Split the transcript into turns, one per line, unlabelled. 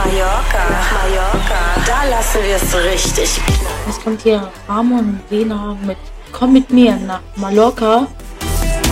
Mallorca, da lassen wir es richtig knallen.
Jetzt kommt hier Ramon und Lena mit Komm mit mir nach Mallorca.